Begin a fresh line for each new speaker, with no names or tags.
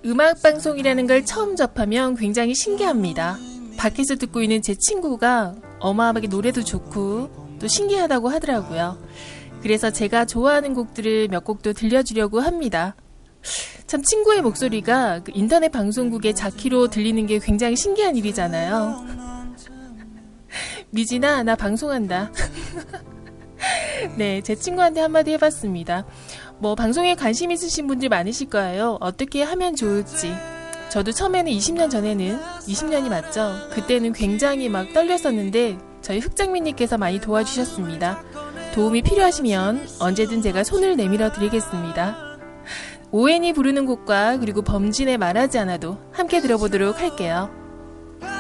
음악방송이라는 걸 처음 접하면 굉장히 신기합니다. 밖에서 듣고 있는 제 친구가 어마어마하게 노래도 좋고 또 신기하다고 하더라고요. 그래서 제가 좋아하는 곡들을 몇 곡도 들려주려고 합니다. 참 친구의 목소리가 그 인터넷 방송국의 자키로 들리는 게 굉장히 신기한 일이잖아요. 미진아, 나 방송한다. 네, 제 친구한테 한마디 해봤습니다. 방송에 관심 있으신 분들 많으실 거예요. 어떻게 하면 좋을지. 저도 처음에는 20년 전에는, 20년이 맞죠? 그때는 굉장히 막 떨렸었는데 저희 흑장미님께서 많이 도와주셨습니다. 도움이 필요하시면 언제든 제가 손을 내밀어 드리겠습니다. 오웬이 부르는 곡과 그리고 범진의 말하지 않아도 함께 들어보도록 할게요.